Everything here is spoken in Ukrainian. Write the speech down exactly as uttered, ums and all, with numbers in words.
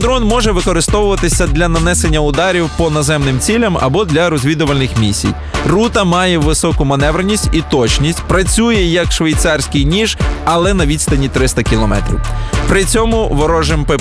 Дрон може використовуватися для нанесення ударів по наземним цілям або для розвідувальних місій. Рута має високу маневреність і точність, працює як швейцарський ніж, але на відстані триста кілометрів. При цьому ворожим